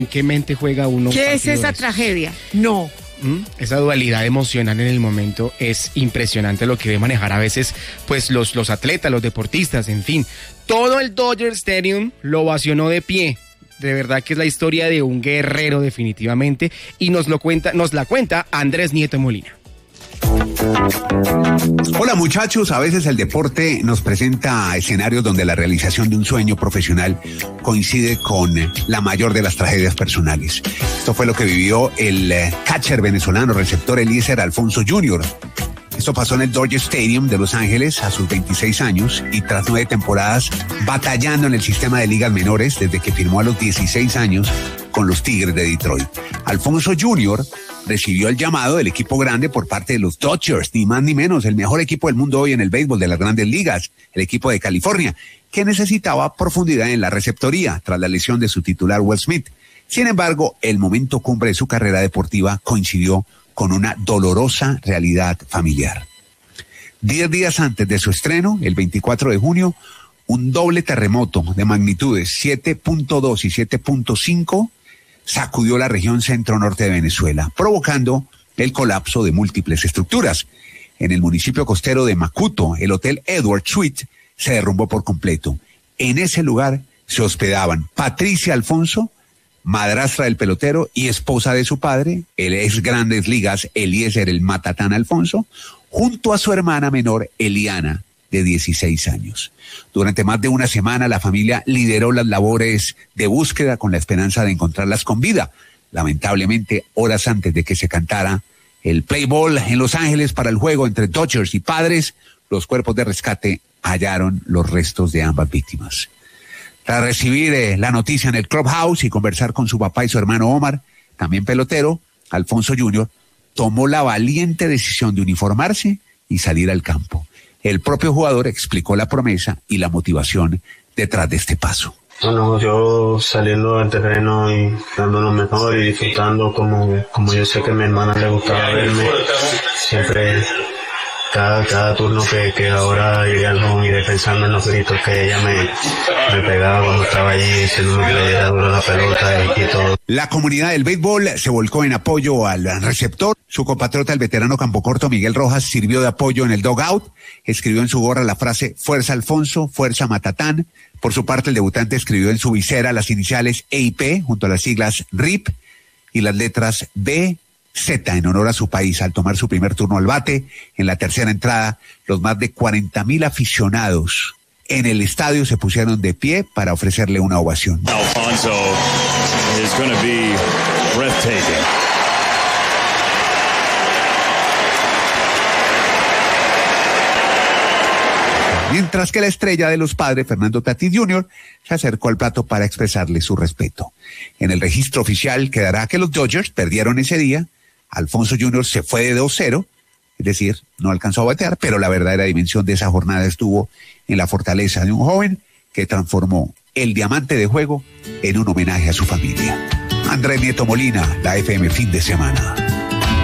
¿En qué mente juega uno? ¿Qué es esa tragedia? No. Esa dualidad emocional en el momento es impresionante lo que debe manejar a veces pues los atletas, los deportistas, en fin. Todo el Dodger Stadium lo ovacionó de pie. De verdad que es la historia de un guerrero definitivamente y nos la cuenta Andrés Nieto Molina. Hola muchachos, a veces el deporte nos presenta escenarios donde la realización de un sueño profesional coincide con la mayor de las tragedias personales. Esto fue lo que vivió el catcher venezolano receptor Eliezer Alfonso Jr. Esto pasó en el Dodger Stadium de Los Ángeles a sus 26 años y tras 9 temporadas batallando en el sistema de ligas menores desde que firmó a los 16 años con los Tigres de Detroit. Alfonso Jr. recibió el llamado del equipo grande por parte de los Dodgers, ni más ni menos, el mejor equipo del mundo hoy en el béisbol de las grandes ligas, el equipo de California, que necesitaba profundidad en la receptoría tras la lesión de su titular Will Smith. Sin embargo, el momento cumbre de su carrera deportiva coincidió con una dolorosa realidad familiar. 10 días antes de su estreno, el 24 de junio, un doble terremoto de magnitudes 7.2 y 7.5 sacudió la región centro-norte de Venezuela, provocando el colapso de múltiples estructuras. En el municipio costero de Macuto, el Hotel Edward Suite se derrumbó por completo. En ese lugar se hospedaban Patricia Alfonso, madrastra del pelotero y esposa de su padre, el ex Grandes Ligas Eliezer el Matatán Alfonso, junto a su hermana menor Eliana, de 16 años. Durante más de una semana la familia lideró las labores de búsqueda con la esperanza de encontrarlas con vida. Lamentablemente, horas antes de que se cantara el play ball en Los Ángeles para el juego entre Dodgers y Padres, los cuerpos de rescate hallaron los restos de ambas víctimas. Tras recibir la noticia en el clubhouse y conversar con su papá y su hermano Omar, también pelotero, Alfonso Jr., tomó la valiente decisión de uniformarse y salir al campo. El propio jugador explicó la promesa y la motivación detrás de este paso. Bueno, yo saliendo del terreno y dando lo mejor y disfrutando como yo sé que a mi hermana le gustaba verme, siempre cada turno que ahora llegué al home y pensando en los gritos que ella me pegaba cuando estaba allí, diciéndome que le diera duro la pelota y todo. La comunidad del béisbol se volcó en apoyo al receptor. Su compatriota, el veterano campocorto Miguel Rojas, sirvió de apoyo en el dugout. Escribió en su gorra la frase "Fuerza Alfonso, Fuerza Matatán". Por su parte, el debutante escribió en su visera las iniciales EIP junto a las siglas RIP y las letras BZ en honor a su país al tomar su primer turno al bate. En la tercera entrada, los más de 40,000 aficionados en el estadio se pusieron de pie para ofrecerle una ovación. Alfonso is going to be breathtaking. Mientras que la estrella de los Padres, Fernando Tatis Jr., se acercó al plato para expresarle su respeto. En el registro oficial quedará que los Dodgers perdieron ese día. Alfonso Jr. se fue de 2-0, es decir, no alcanzó a batear, pero la verdadera dimensión de esa jornada estuvo en la fortaleza de un joven que transformó el diamante de juego en un homenaje a su familia. Andrés Nieto Molina, la FM Fin de Semana.